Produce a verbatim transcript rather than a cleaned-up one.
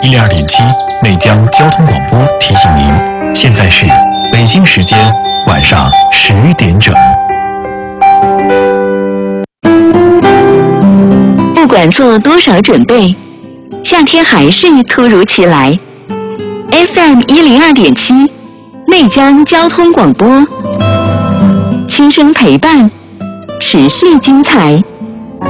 一零二点七内江交通广播提醒您，现在是北京时间晚上十点整。 不管做多少准备，夏天还是突如其来。F M 一零二点七内江交通广播，轻声陪伴，持续精彩。